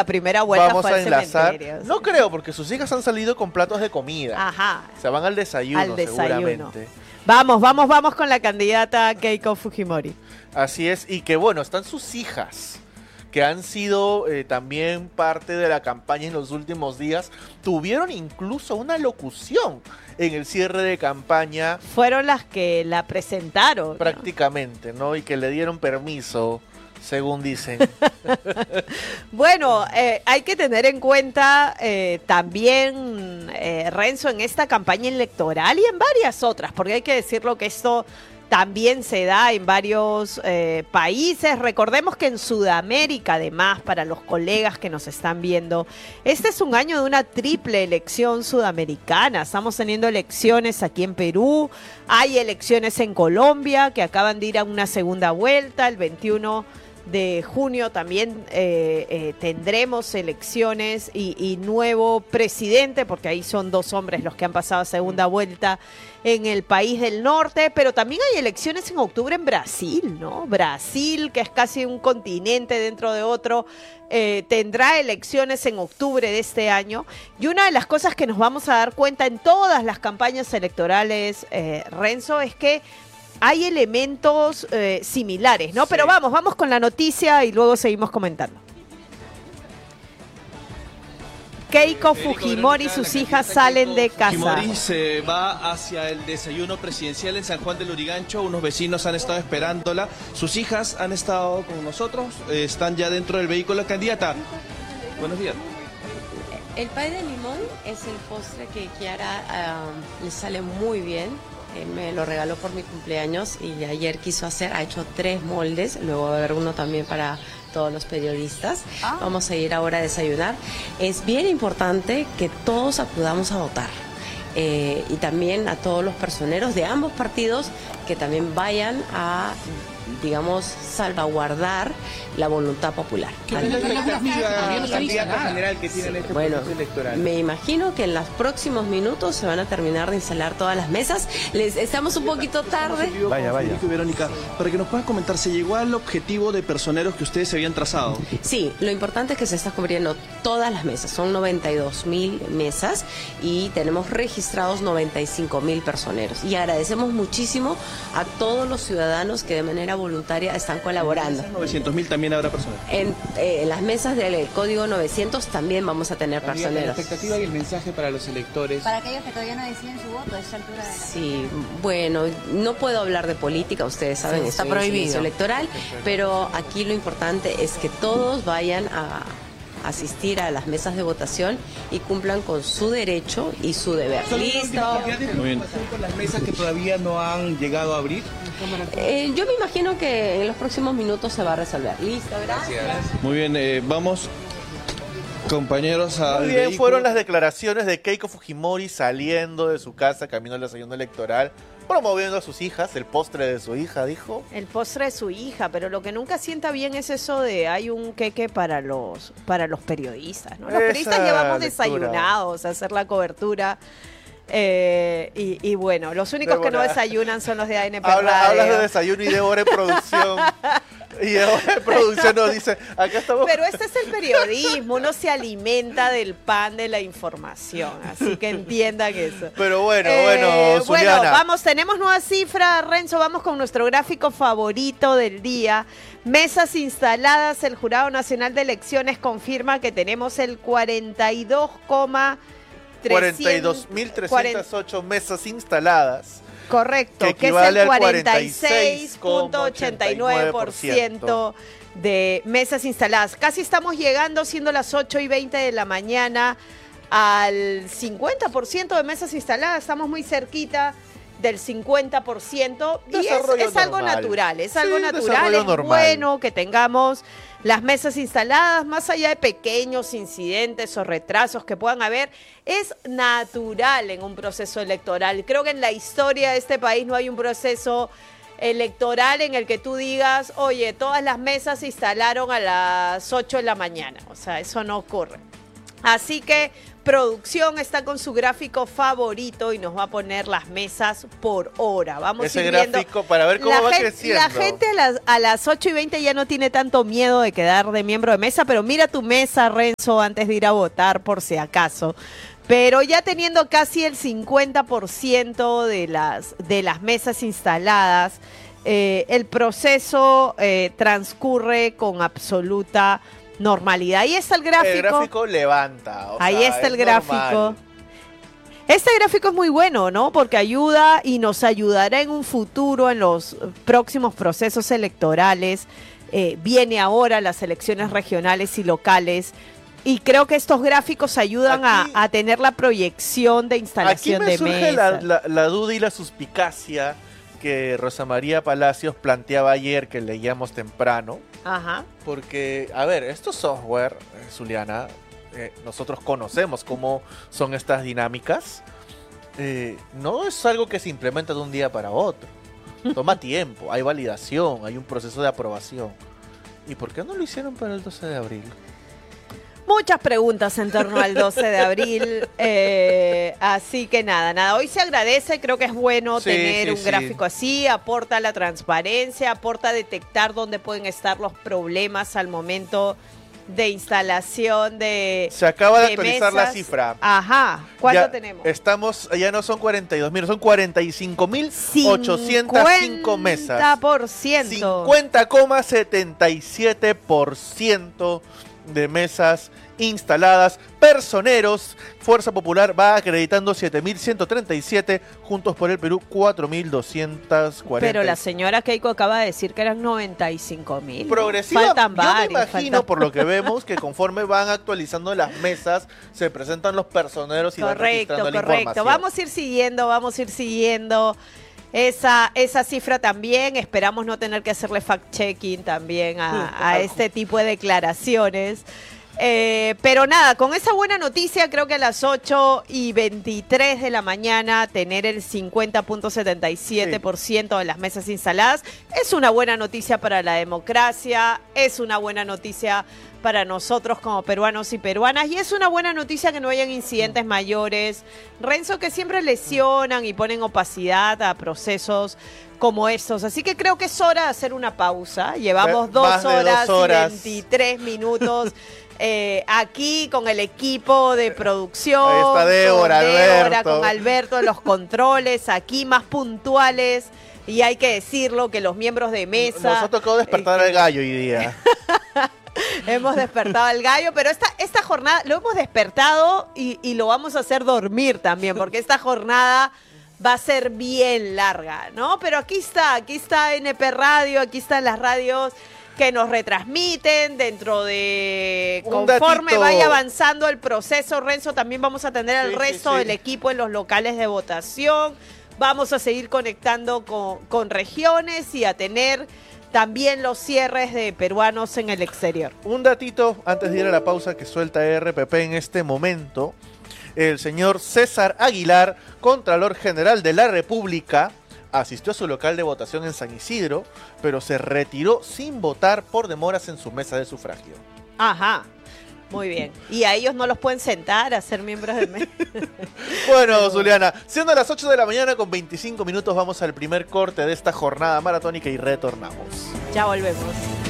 primera vuelta vamos fue a al enlazar. cementerio. No creo, porque sus hijas han salido con platos de comida. Ajá. Se van al desayuno, seguramente. Vamos con la candidata Keiko Fujimori. Así es, y que bueno, están sus hijas, que han sido también parte de la campaña en los últimos días. Tuvieron incluso una locución en el cierre de campaña. Fueron las que la presentaron. Prácticamente, ¿no? Y que le dieron permiso, según dicen. Bueno, hay que tener en cuenta también, Renzo, en esta campaña electoral y en varias otras, porque hay que decirlo que esto también se da en varios países. Recordemos que en Sudamérica, además, para los colegas que nos están viendo, este es un año de una triple elección sudamericana. Estamos teniendo elecciones aquí en Perú, hay elecciones en Colombia que acaban de ir a una segunda vuelta, el 21 de junio también tendremos elecciones y nuevo presidente, porque ahí son 2 hombres los que han pasado a segunda vuelta en el país del norte, pero también hay elecciones en octubre en Brasil, ¿no? Brasil, que es casi un continente dentro de otro, tendrá elecciones en octubre de este año, y una de las cosas que nos vamos a dar cuenta en todas las campañas electorales, Renzo, es que hay elementos similares, ¿no? Sí. Pero vamos con la noticia y luego seguimos comentando. Keiko Fujimori y sus hijas salen de casa. Fujimori se va hacia el desayuno presidencial en San Juan del Lurigancho. Unos vecinos han estado esperándola. Sus hijas han estado con nosotros. Están ya dentro del vehículo. Candidata, buenos días. El pay de limón es el postre que Kiara le sale muy bien. Me lo regaló por mi cumpleaños y ayer quiso hacer, ha hecho 3 moldes, luego va a haber uno también para todos los periodistas. Vamos a ir ahora a desayunar. Es bien importante que todos acudamos a votar. Y también a todos los personeros de ambos partidos que también vayan a, digamos, salvaguardar la voluntad popular. ¿Qué es la expectativa candidata general que tiene en este proceso electoral? Me imagino que en los próximos minutos se van a terminar de instalar todas las mesas. Estamos un poquito tarde. Vaya. Verónica, para que nos puedas comentar, ¿se llegó al objetivo de personeros que ustedes se habían trazado? Sí, lo importante es que se está cubriendo todas las mesas. Son 92.000 mesas y tenemos registrados 95.000 personeros. Y agradecemos muchísimo a todos los ciudadanos que de manera voluntaria están colaborando. 900.000 también habrá personeros. En las mesas del código 900 también vamos a tener personeros. La expectativa y el mensaje para los electores. Para aquellos que todavía no deciden su voto a esta altura de la... Sí, bueno, no puedo hablar de política, ustedes saben, sí, está prohibido electoral, pero aquí lo importante es que todos vayan a asistir a las mesas de votación y cumplan con su derecho y su deber. ¿Listo? Muy bien. ¿Con las mesas que todavía no han llegado a abrir? Yo me imagino que en los próximos minutos se va a resolver. Listo, gracias. Muy bien, vamos, compañeros, al Muy bien, vehículo. fueron las declaraciones de Keiko Fujimori saliendo de su casa, camino al desayuno electoral, promoviendo a sus hijas, el postre de su hija, dijo. El postre de su hija, pero lo que nunca sienta bien es eso de hay un queque para los periodistas, ¿no? Los periodistas llevamos desayunados a hacer la cobertura. Y bueno, los únicos que no desayunan son los de ANP Radio. Hablas de desayuno y de hora en producción. Y de hora en producción nos dice, acá estamos. Pero este es el periodismo, uno se alimenta del pan de la información, así que entiendan eso. Pero bueno, Zuliana. Bueno, vamos, tenemos nueva cifra, Renzo, vamos con nuestro gráfico favorito del día. Mesas instaladas, el Jurado Nacional de Elecciones confirma que tenemos el 42.308 mesas instaladas. Correcto, que es el 46.89% de mesas instaladas. Casi estamos llegando, siendo las 8:20 de la mañana, al 50% de mesas instaladas. Estamos muy cerquita del 50% y es algo natural, es algo natural, es bueno que tengamos las mesas instaladas, más allá de pequeños incidentes o retrasos que puedan haber, es natural en un proceso electoral. Creo que en la historia de este país no hay un proceso electoral en el que tú digas, oye, todas las mesas se instalaron a las 8 de la mañana, o sea, eso no ocurre. Así que producción está con su gráfico favorito y nos va a poner las mesas por hora. Vamos Ese a ir viendo. gráfico para ver cómo va creciendo. La gente a las 8:20 ya no tiene tanto miedo de quedar de miembro de mesa, pero mira tu mesa, Renzo, antes de ir a votar por si acaso. Pero ya teniendo casi el 50% de las mesas instaladas, el proceso transcurre con absoluta normalidad. Ahí está el gráfico. El gráfico levanta. Ahí está el gráfico. Normal. Este gráfico es muy bueno, ¿no? Porque ayuda y nos ayudará en un futuro en los próximos procesos electorales. Viene ahora las elecciones regionales y locales. Y creo que estos gráficos ayudan a tener la proyección de instalación de mesas. Aquí me surge la duda y la suspicacia que Rosa María Palacios planteaba ayer, que leíamos temprano. Ajá. Porque, a ver, estos software, Zuliana, nosotros conocemos cómo son estas dinámicas. No es algo que se implementa de un día para otro. Toma tiempo, hay validación, hay un proceso de aprobación. ¿Y por qué no lo hicieron para el 12 de abril? Muchas preguntas en torno al 12 de abril, así que nada, hoy se agradece, creo que es bueno tener un gráfico así, aporta la transparencia, aporta a detectar dónde pueden estar los problemas al momento de instalación de Se acaba de actualizar mesas. la cifra. Ajá, ¿cuánto Ya tenemos? Estamos, ya no son 42.000, son 45.805 mesas. 50%. 50,77% de mesas instaladas. Personeros, Fuerza Popular va acreditando 7.137, Juntos por el Perú 4.240. Pero la señora Keiko acaba de decir que eran 95.000. Progresiva, Faltan yo varios. me imagino, por lo que vemos, que conforme van actualizando las mesas, se presentan los personeros y van registrando la información. Vamos a ir siguiendo esa cifra también. Esperamos no tener que hacerle fact-checking también a este tipo de declaraciones. Pero nada, con esa buena noticia, creo que a las 8:23 de la mañana tener el 50,77% de las mesas instaladas es una buena noticia para la democracia, es una buena noticia para nosotros como peruanos y peruanas, y es una buena noticia que no hayan incidentes mayores, Renzo, que siempre lesionan y ponen opacidad a procesos como estos. Así que creo que es hora de hacer una pausa. Llevamos 2 horas y 23 minutos aquí con el equipo de producción. Ahí está Débora, con Alberto en los controles, aquí más puntuales. Y hay que decirlo, que los miembros de mesa... Nos ha tocado despertar al gallo hoy día. Hemos despertado al gallo, pero esta jornada lo hemos despertado y lo vamos a hacer dormir también, porque esta jornada va a ser bien larga, ¿no? Pero aquí está NP Radio, aquí están las radios que nos retransmiten dentro de... Conforme vaya avanzando el proceso, Renzo, también vamos a tener al resto del equipo en los locales de votación. Vamos a seguir conectando con regiones y a tener también los cierres de peruanos en el exterior. Un datito antes de ir a la pausa que suelta RPP en este momento. El señor César Aguilar, Contralor General de la República, asistió a su local de votación en San Isidro, pero se retiró sin votar por demoras en su mesa de sufragio. Ajá, muy bien. Y a ellos no los pueden sentar a ser miembros del mesa. Bueno, Zuliana, siendo las 8 de la mañana con 25 minutos, vamos al primer corte de esta jornada maratónica y retornamos. Ya volvemos.